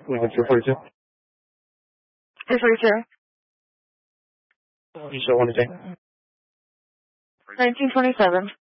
What's your 42? 342. You still want to take? 1927.